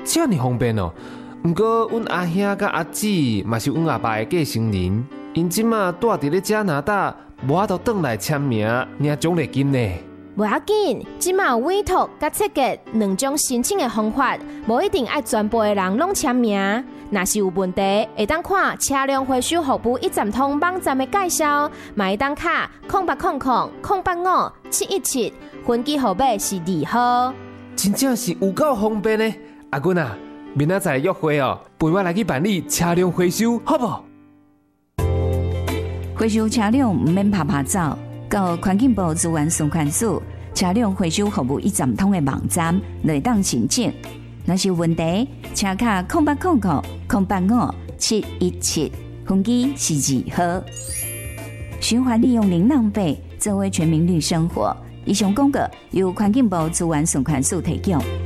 这么方便哦。不过，阮阿兄甲阿姊嘛是阮阿爸的继承人，因即马住伫咧加拿大，无法度转来签名领奖励金呢。 无要紧，即马有委托甲设计两种申请的方法，无一定爱全部的人拢签名。若是有问题，会当看车辆回收服务一站通网站的介绍，嘛会当卡0800-085-717，分机号码是2号。 真正是有够方便呢。阿君啊，明仔载约会哦，陪我来去办理车辆回收，好不好？ 回收车辆唔免拍拍照，到环境部资源送款署车辆回收服务一站通的网站来当申请。若是有问题，请卡0800-085-717，分机是2号。循环利用零浪费，作为全民绿生活。以上广告由环境部资源送款署提供。